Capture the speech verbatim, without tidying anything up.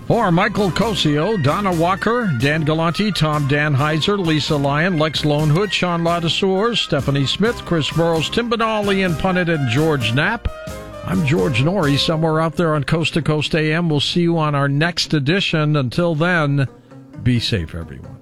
For Michael Cosio, Donna Walker, Dan Galante, Tom Danheiser, Lisa Lyon, Lex Lonehood, Sean Ladouceur, Stephanie Smith, Chris Burrows, Tim Benall, Ian Punnett, and George Knapp. I'm George Norrie, somewhere out there on Coast to Coast A M. We'll see you on our next edition. Until then, be safe, everyone.